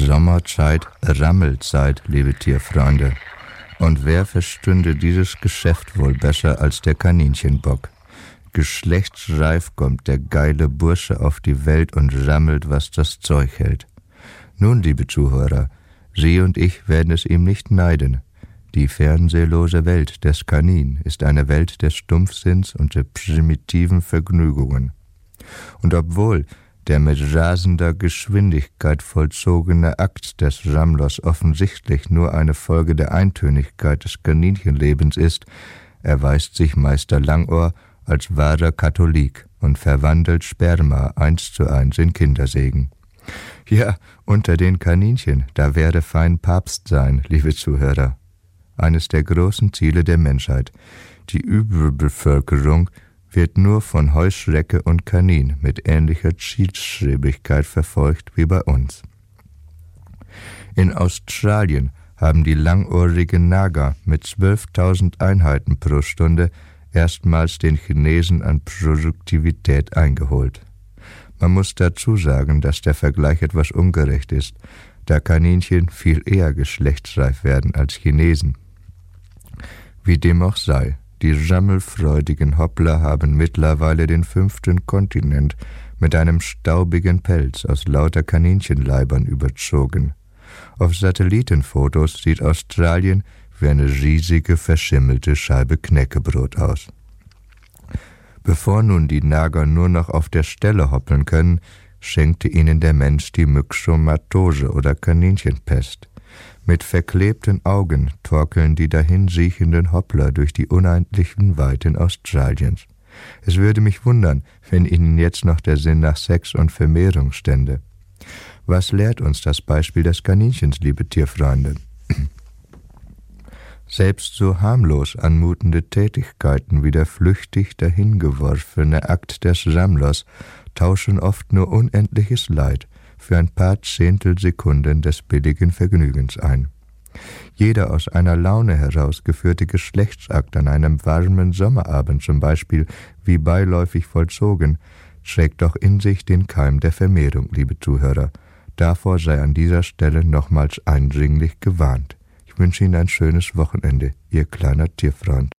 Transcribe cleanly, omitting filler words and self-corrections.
Sommerzeit, Rammelzeit, liebe Tierfreunde. Und wer verstünde dieses Geschäft wohl besser als der Kaninchenbock? Geschlechtsreif kommt der geile Bursche auf die Welt und rammelt, was das Zeug hält. Nun, liebe Zuhörer, Sie und ich werden es ihm nicht neiden. Die fernsehlose Welt des Kanin ist eine Welt des Stumpfsinns und der primitiven Vergnügungen. Und obwohl der mit rasender Geschwindigkeit vollzogene Akt des Rammlers offensichtlich nur eine Folge der Eintönigkeit des Kaninchenlebens ist, erweist sich Meister Langohr als wahrer Katholik und verwandelt Sperma 1:1 in Kindersegen. Ja, unter den Kaninchen, da werde fein Papst sein, liebe Zuhörer. Eines der großen Ziele der Menschheit, die Überbevölkerung, wird nur von Heuschrecke und Kanin mit ähnlicher Zielstrebigkeit verfolgt wie bei uns. In Australien haben die langohrigen Nager mit 12.000 Einheiten pro Stunde erstmals den Chinesen an Produktivität eingeholt. Man muss dazu sagen, dass der Vergleich etwas ungerecht ist, da Kaninchen viel eher geschlechtsreif werden als Chinesen. Wie dem auch sei, die rammelfreudigen Hoppler haben mittlerweile den 5. Kontinent mit einem staubigen Pelz aus lauter Kaninchenleibern überzogen. Auf Satellitenfotos sieht Australien wie eine riesige, verschimmelte Scheibe Knäckebrot aus. Bevor nun die Nager nur noch auf der Stelle hoppeln können, schenkte ihnen der Mensch die Myxomatose oder Kaninchenpest. Mit verklebten Augen torkeln die dahinsiechenden Hoppler durch die unendlichen Weiten Australiens. Es würde mich wundern, wenn ihnen jetzt noch der Sinn nach Sex und Vermehrung stände. Was lehrt uns das Beispiel des Kaninchens, liebe Tierfreunde? Selbst so harmlos anmutende Tätigkeiten wie der flüchtig dahingeworfene Akt des Rammlers tauschen oft nur unendliches Leid für ein paar Zehntelsekunden des billigen Vergnügens ein. Jeder aus einer Laune herausgeführte Geschlechtsakt an einem warmen Sommerabend zum Beispiel, wie beiläufig vollzogen, trägt doch in sich den Keim der Vermehrung, liebe Zuhörer. Davor sei an dieser Stelle nochmals eindringlich gewarnt. Ich wünsche Ihnen ein schönes Wochenende, Ihr kleiner Tierfreund.